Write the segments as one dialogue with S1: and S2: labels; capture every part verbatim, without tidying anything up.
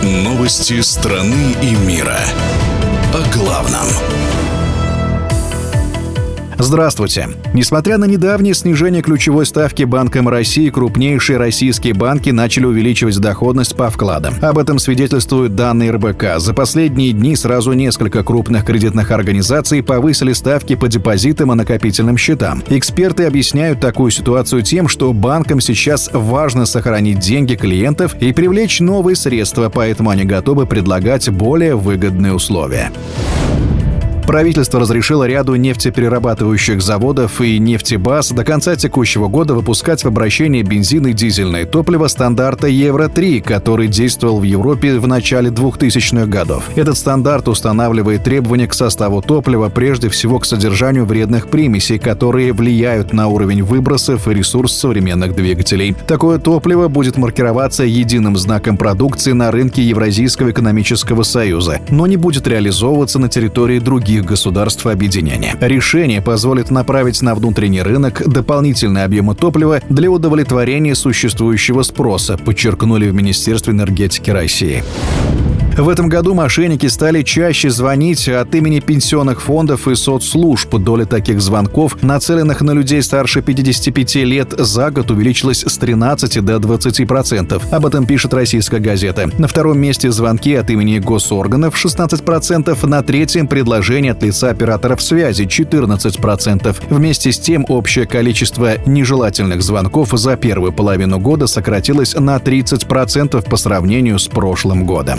S1: Новости страны и мира. О главном.
S2: Здравствуйте. Несмотря на недавнее снижение ключевой ставки Банком России, крупнейшие российские банки начали увеличивать доходность по вкладам. Об этом свидетельствуют данные эр бэ ка. За последние дни сразу несколько крупных кредитных организаций повысили ставки по депозитам и накопительным счетам. Эксперты объясняют такую ситуацию тем, что банкам сейчас важно сохранить деньги клиентов и привлечь новые средства, поэтому они готовы предлагать более выгодные условия. Правительство разрешило ряду нефтеперерабатывающих заводов и нефтебаз до конца текущего года выпускать в обращение бензин и дизельное топливо стандарта евро три, который действовал в Европе в начале двухтысячных годов. Этот стандарт устанавливает требования к составу топлива, прежде всего к содержанию вредных примесей, которые влияют на уровень выбросов и ресурс современных двигателей. Такое топливо будет маркироваться единым знаком продукции на рынке Евразийского экономического союза, но не будет реализовываться на территории других государств объединения. Решение позволит направить на внутренний рынок дополнительные объемы топлива для удовлетворения существующего спроса, подчеркнули в Министерстве энергетики России. В этом году мошенники стали чаще звонить от имени пенсионных фондов и соцслужб. Доля таких звонков, нацеленных на людей старше пятидесяти пяти лет, за год увеличилась с тринадцати до двадцати процентов. Об этом пишет «Российская газета». На втором месте звонки от имени госорганов – шестнадцать процентов, на третьем – предложения от лица операторов связи – четырнадцать процентов. Вместе с тем, общее количество нежелательных звонков за первую половину года сократилось на тридцать процентов по сравнению с прошлым годом.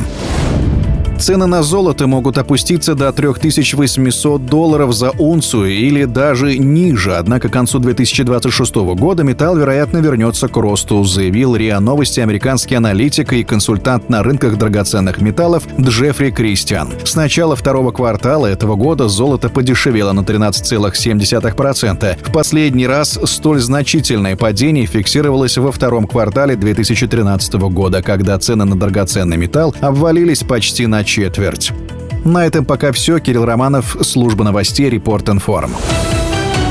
S2: Цены на золото могут опуститься до три тысячи восемьсот долларов за унцию или даже ниже. Однако к концу две тысячи двадцать шестого года металл, вероятно, вернется к росту, заявил РИА Новости американский аналитик и консультант на рынках драгоценных металлов Джеффри Кристиан. С начала второго квартала этого года золото подешевело на тринадцать целых семь десятых процента. В последний раз столь значительное падение фиксировалось во втором квартале две тысячи тринадцатого года, когда цены на драгоценный металл обвалились почти на четверть. На этом пока все. Кирилл Романов, служба новостей Report Inform.